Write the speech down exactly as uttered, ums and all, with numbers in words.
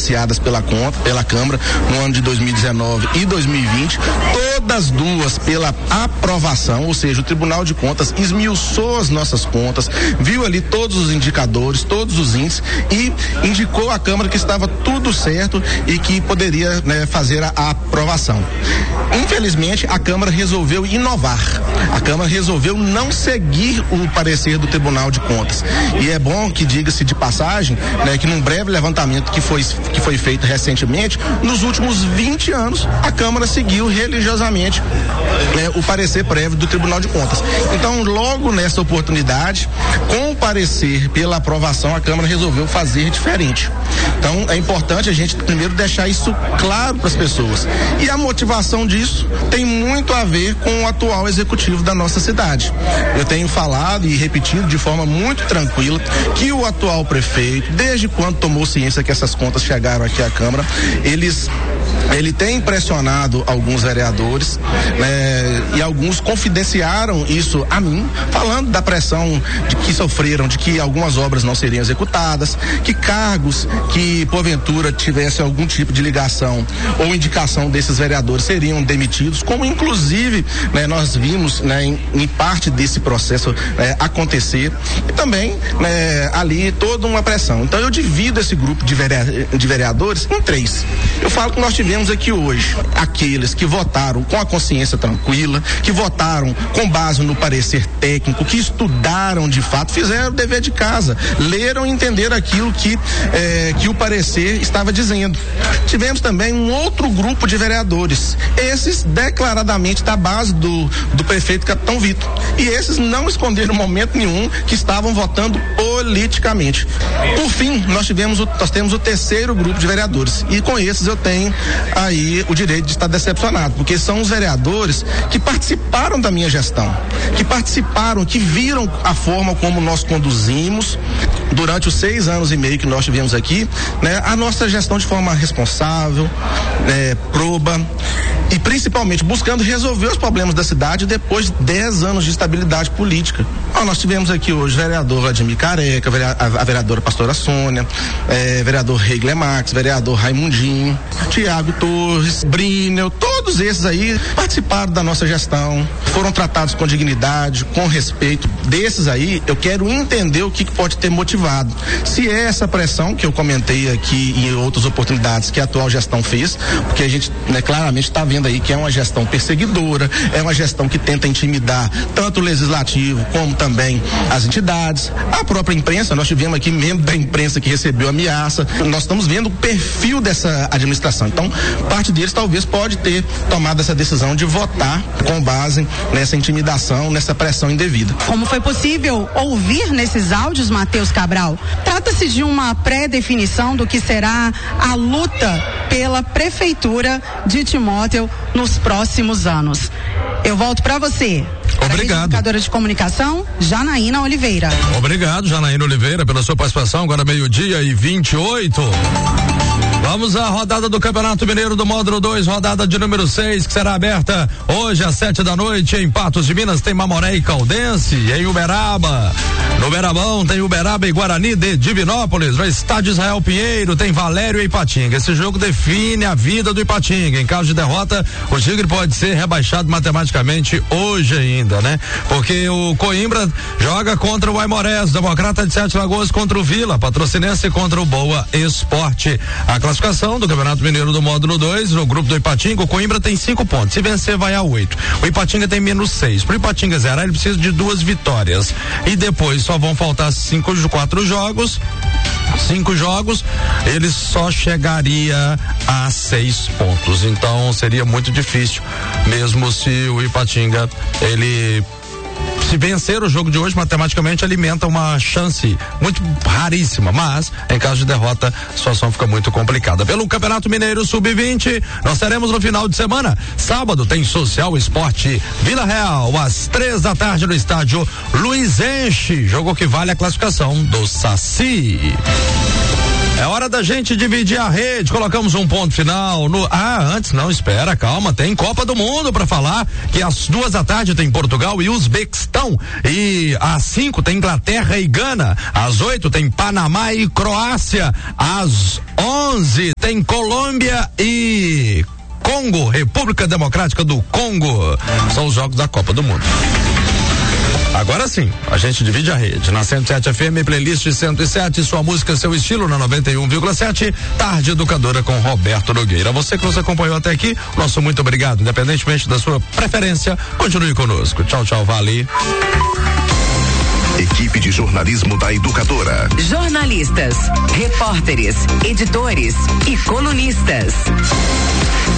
apreciadas pela conta, pela Câmara no ano de dois mil e dezenove e dois mil e vinte, todas duas pela aprovação, ou seja, o Tribunal de Contas esmiuçou as nossas contas, viu ali todos os indicadores, todos os índices e indicou à Câmara que estava tudo certo e que poderia, né, fazer a, a aprovação. Infelizmente, a Câmara resolveu inovar. A Câmara resolveu não seguir o parecer do Tribunal de Contas. E é bom que diga-se de passagem, né, que num breve levantamento que foi, que foi feito recentemente, nos últimos vinte anos, a Câmara seguiu religiosamente, né, o parecer prévio do Tribunal de Contas. Então, logo nessa oportunidade, com o parecer pela aprovação, a Câmara resolveu fazer diferente. Então, é importante a gente primeiro deixar isso claro para as pessoas. E a motivação disso tem muito a ver com o atual executivo da nossa cidade. Eu tenho falado e repetido de forma muito tranquila que o atual prefeito, desde quando tomou ciência que essas contas chegaram aqui à Câmara, eles ele tem pressionado alguns vereadores, né, e alguns confidenciaram isso a mim, falando da pressão de que sofreram, de que algumas obras não seriam executadas, que cargos que porventura tivessem algum tipo de ligação ou indicação desses vereadores seriam demitidos, como inclusive, né, nós vimos, né, em, em parte desse processo, né, acontecer, e também, né, ali toda uma pressão. Então eu divido esse grupo de, vereadores, de vereadores em três. Eu falo que nós tivemos aqui hoje aqueles que votaram com a consciência tranquila, que votaram com base no parecer técnico, que estudaram de fato, fizeram o dever de casa, leram e entenderam aquilo que, eh, que o parecer estava dizendo. Tivemos também um outro grupo de vereadores, esses declaradamente da base do, do prefeito Capitão Vitor, e esses não esconderam em momento nenhum que estavam votando politicamente. Por fim, nós tivemos o, nós temos o terceiro grupo de vereadores, e com esses eu tenho aí o direito de estar decepcionado, porque são os vereadores que participaram da minha gestão, que participaram, que viram a forma como nós conduzimos durante os seis anos e meio que nós tivemos aqui, né, a nossa gestão de forma responsável, é, proba e principalmente buscando resolver os problemas da cidade depois de dez anos de estabilidade política. Ó, nós tivemos aqui hoje o vereador Vladimir Careca, a vereadora Pastora Sônia, é, vereador Regler Max, vereador Raimundinho, Tiago Torres, Brinel, todos esses aí participaram da nossa gestão, foram tratados com dignidade, com respeito. Desses aí, eu quero entender o que, que pode ter motivado. Se é essa pressão que eu comentei aqui em outras oportunidades que a atual gestão fez, porque a gente, né, claramente está vendo aí que é uma gestão perseguidora, é uma gestão que tenta intimidar tanto o legislativo como também as entidades, a própria imprensa. Nós tivemos aqui membro da imprensa que recebeu ameaça. Nós estamos vendo o perfil dessa administração. Então, parte deles talvez pode ter tomado essa decisão de votar com base nessa intimidação, nessa pressão indevida. Como foi possível ouvir nesses áudios, Matheus Cabral, trata-se de uma pré-definição do que será a luta pela prefeitura de Timóteo nos próximos anos. Eu volto para você. Obrigado. Comunicadora de comunicação, Janaína Oliveira. Obrigado, Janaína Oliveira, pela sua participação. Agora meio-dia e vinte e oito. Vamos à rodada do Campeonato Mineiro do Módulo dois, rodada de número seis, que será aberta hoje às sete da noite em Patos de Minas. Tem Mamoré e Caldense, em Uberaba. No Uberabão tem Uberaba e Guarani de Divinópolis. No estádio Israel Pinheiro tem Valério e Ipatinga. Esse jogo define a vida do Ipatinga. Em caso de derrota, o Tigre pode ser rebaixado matematicamente hoje ainda, né? Porque o Coimbra joga contra o Aimorés, Democrata de Sete Lagoas contra o Vila, Patrocinense contra o Boa Esporte. A classificação do Campeonato Mineiro do Módulo dois, no grupo do Ipatinga, o Coimbra tem cinco pontos. Se vencer, vai a oito. O Ipatinga tem menos seis. Pro Ipatinga zerar, ele precisa de duas vitórias. E depois só vão faltar cinco, quatro jogos. Cinco jogos, ele só chegaria a seis pontos. Então seria muito difícil, mesmo se o Ipatinga ele se vencer o jogo de hoje, matematicamente alimenta uma chance muito raríssima, mas em caso de derrota a situação fica muito complicada. Pelo Campeonato Mineiro sub vinte, nós teremos no final de semana, sábado tem Social Esporte Vila Real, às três da tarde no estádio Luiz Enche, jogo que vale a classificação do Saci. É hora da gente dividir a rede, colocamos um ponto final no... Ah, antes não, espera, calma, tem Copa do Mundo pra falar, que às duas da tarde tem Portugal e Uzbequistão, e às cinco tem Inglaterra e Gana, às oito tem Panamá e Croácia, às onze tem Colômbia e Congo, República Democrática do Congo. São os jogos da Copa do Mundo. Agora sim, a gente divide a rede. Na cento e sete F M, playlist cento e sete, sua música, seu estilo, na noventa e um vírgula sete, Tarde Educadora com Roberto Nogueira. Você que nos acompanhou até aqui, nosso muito obrigado. Independentemente da sua preferência, continue conosco. Tchau, tchau, vale. Equipe de jornalismo da Educadora. Jornalistas, repórteres, editores e colunistas.